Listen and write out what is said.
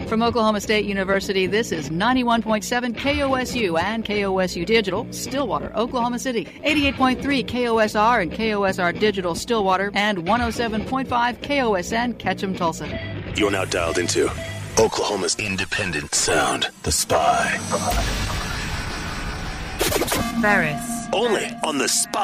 From Oklahoma State University, this is 91.7 KOSU and KOSU Digital, Stillwater, Oklahoma City, 88.3 KOSR and KOSR Digital, Stillwater, and 107.5 KOSN, Ketchum, Tulsa. You're now dialed into Oklahoma's independent sound, The Spy. Ferris. Only on The Spy.